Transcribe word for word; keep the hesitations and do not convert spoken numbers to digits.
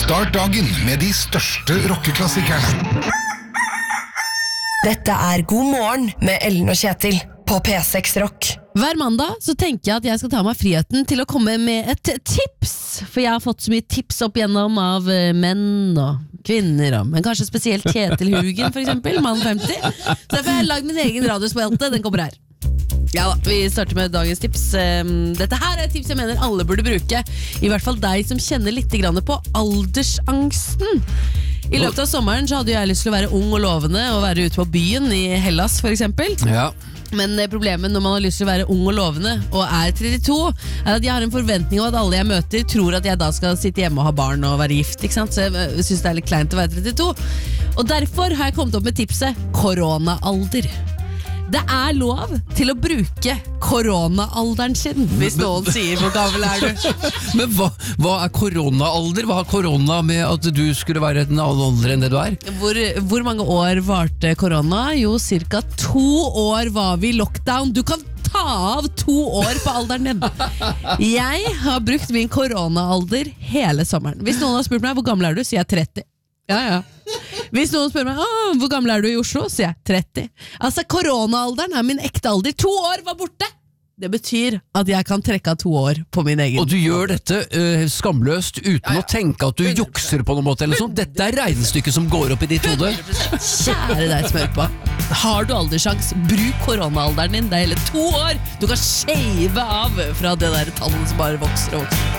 Start dagen med de største rockeklassikerne. Dette er God morgen med Ellen og Kjetil på P seks Rock. Hver mandag så tenker jeg at jeg skal ta meg friheten til å komme med et tips. For jeg har fått så mye tips opp igjennom av menn og kvinner, og, men kanskje spesielt Kjetil Hugen for eksempel, mann femti. Så derfor har jeg lagd min egen radiospalte, den kommer her. Ja da, vi starter med dagens tips. Dette her er et tips jeg mener alle burde bruke. I hvert fall deg som kjenner litt grann på aldersangsten. I løpet av sommeren så hadde jeg lyst til å være ung og lovende og være ute på byen i Hellas for eksempel. Ja. Men problemet når man har lyst til å være ung og lovende og er trettito, er at jeg har en forventning om at alle jeg møter tror at jeg da skal sitte hjemme og ha barn og være gift, ikke sant? Så jeg synes det er litt kleint å være trettito. Og derfor har jeg kommet opp med tipset koronaalder. Det er lov til å bruke koronaalderen sin, hvis noen sier hvor gammel er du. Men hva, hva er koronaalder? Hva har korona med at du skulle være en annen alder enn det du er? Hvor, hvor mange år varte korona? Jo, cirka to år var vi i lockdown. Du kan ta av to år på alderen din. Jeg har brukt min koronaalder hele sommeren. Hvis noen har spurt meg hvor gammel er du, sier jeg tretti. Ja, ja. Hvis noen spør meg hvor gammel er du i Oslo, sier jeg tretti. Altså koronaalderen er min ekte alder. To år var borte. Det betyr at jeg kan trekke av to år på min egen. Og du gjør dette uh, skamløst uten ja, ja. å tenke at du jukser på noen måte eller sånt. Dette er regnestykket som går opp i ditt hode. Kjære deg smør på. Har du alderssjans, bruk koronaalderen din. Det er hele to år. Du kan shave av fra det der tallet som bare vokser og vokser.